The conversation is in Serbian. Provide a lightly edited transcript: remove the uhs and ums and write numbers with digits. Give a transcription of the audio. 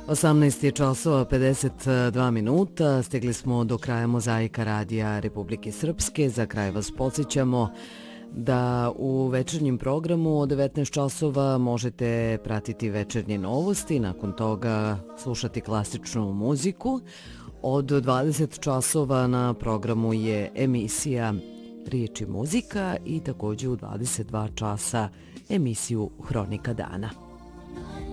18 je časova 52 minuta, stigli smo do kraja mozaika radija Republike Srpske. Za kraj vas podsjećamo da u večernjem programu od 19 časova možete pratiti večernje novosti, nakon toga slušati klasičnu muziku. Od 20 časova na programu je emisija Riječ i muzika i također u 22 časa emisiju Hronika dana.